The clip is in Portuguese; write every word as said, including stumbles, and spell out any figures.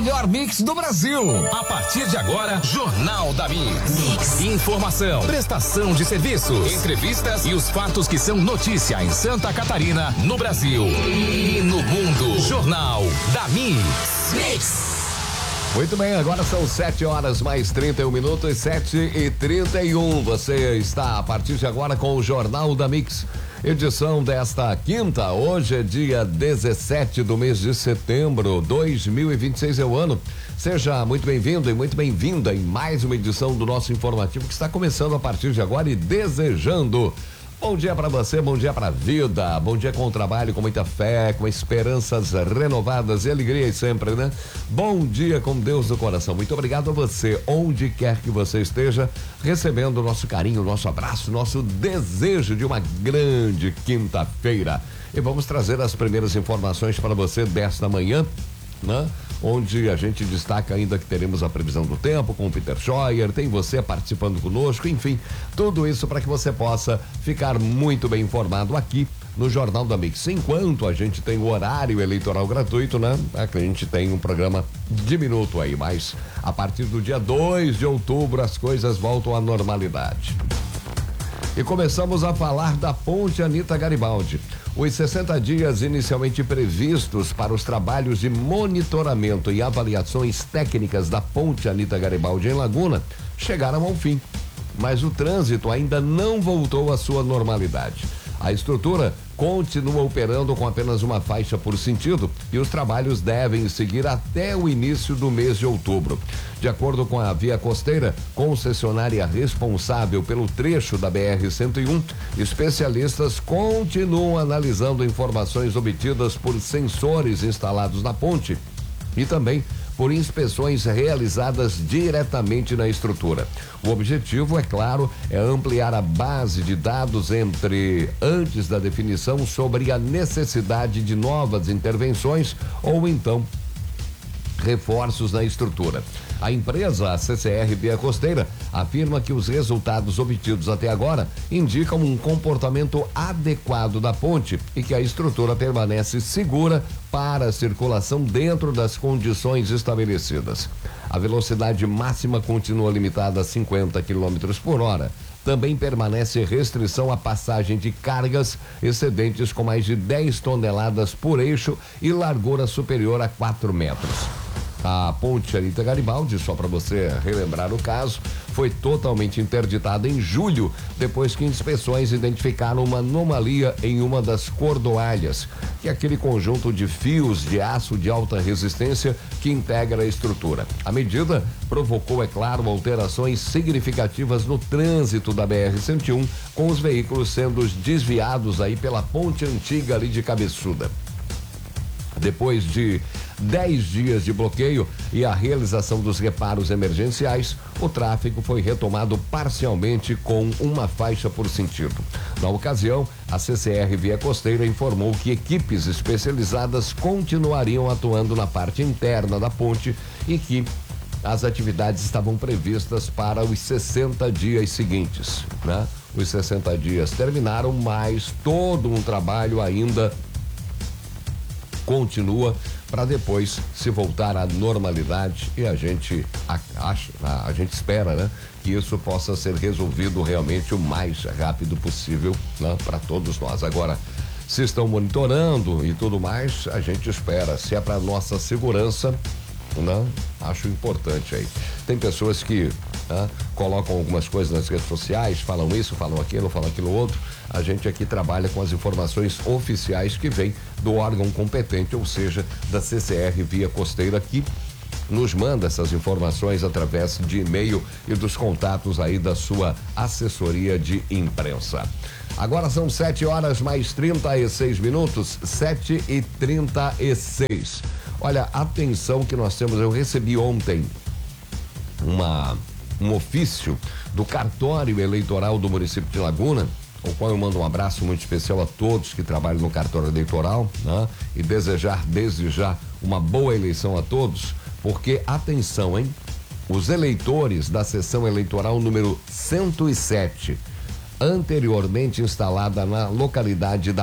melhor mix do Brasil. A partir de agora, Jornal da Mix. Mix. Informação, prestação de serviços, entrevistas e os fatos que são notícia em Santa Catarina, no Brasil e no mundo. Jornal da Mix. Mix. Muito bem, agora são sete horas mais trinta e um minutos, sete e trinta e um. Você está a partir de agora com o Jornal da Mix, edição desta quinta. Hoje é dia dezessete do mês de setembro, dois mil e vinte e seis é o ano. Seja muito bem-vindo e muito bem-vinda em mais uma edição do nosso informativo que está começando a partir de agora e desejando bom dia para você, bom dia para a vida, bom dia com o trabalho, com muita fé, com esperanças renovadas e alegria sempre, né? Bom dia com Deus no coração. Muito obrigado a você, onde quer que você esteja, recebendo o nosso carinho, nosso abraço, nosso desejo de uma grande quinta-feira. E vamos trazer as primeiras informações para você desta manhã, né? Onde a gente destaca ainda que teremos a previsão do tempo com o Peter Scheuer, tem você participando conosco, enfim, tudo isso para que você possa ficar muito bem informado aqui no Jornal da Mix. Enquanto a gente tem o horário eleitoral gratuito, né? A gente tem um programa diminuto aí, mas a partir do dia dois de outubro as coisas voltam à normalidade. E começamos a falar da Ponte Anita Garibaldi. Os sessenta dias inicialmente previstos para os trabalhos de monitoramento e avaliações técnicas da Ponte Anita Garibaldi em Laguna chegaram ao fim, mas o trânsito ainda não voltou à sua normalidade. A estrutura continua operando com apenas uma faixa por sentido e os trabalhos devem seguir até o início do mês de outubro. De acordo com a Via Costeira, concessionária responsável pelo trecho da B R cento e um, especialistas continuam analisando informações obtidas por sensores instalados na ponte e também por inspeções realizadas diretamente na estrutura. O objetivo, é claro, é ampliar a base de dados entre antes da definição sobre a necessidade de novas intervenções ou então reforços na estrutura. A empresa, a C C R Via Costeira, afirma que os resultados obtidos até agora indicam um comportamento adequado da ponte e que a estrutura permanece segura para a circulação dentro das condições estabelecidas. A velocidade máxima continua limitada a cinquenta quilômetros por hora. Também permanece restrição à passagem de cargas excedentes com mais de dez toneladas por eixo e largura superior a quatro metros. A Ponte Anita Garibaldi, só para você relembrar o caso, foi totalmente interditada em julho, depois que inspeções identificaram uma anomalia em uma das cordoalhas, que é aquele conjunto de fios de aço de alta resistência que integra a estrutura. A medida provocou, é claro, alterações significativas no trânsito da B R cento e um, com os veículos sendo desviados aí pela ponte antiga ali de Cabeçuda. Depois de dez dias de bloqueio e a realização dos reparos emergenciais, o tráfego foi retomado parcialmente com uma faixa por sentido. Na ocasião, a C C R Via Costeira informou que equipes especializadas continuariam atuando na parte interna da ponte e que as atividades estavam previstas para os sessenta dias seguintes, né? Os sessenta dias terminaram, mas todo um trabalho ainda continua para depois se voltar à normalidade e a gente a, acha, a, a gente espera, né, que isso possa ser resolvido realmente o mais rápido possível, né, para todos nós. Agora, se estão monitorando e tudo mais, a gente espera. Se é para nossa segurança, né, acho importante aí. Tem pessoas que, né, colocam algumas coisas nas redes sociais, falam isso, falam aquilo, falam aquilo outro. A gente aqui trabalha com as informações oficiais que vêm do órgão competente, ou seja, da C C R Via Costeira, que nos manda essas informações através de e-mail e dos contatos aí da sua assessoria de imprensa. Agora são sete horas mais trinta e seis minutos, sete e trinta e seis. Olha, atenção que nós temos, eu recebi ontem uma, um ofício do cartório eleitoral do município de Laguna, ao qual eu mando um abraço muito especial a todos que trabalham no cartório eleitoral, né? E desejar desde já uma boa eleição a todos, porque atenção, hein? Os eleitores da sessão eleitoral número cento e sete, anteriormente instalada na localidade da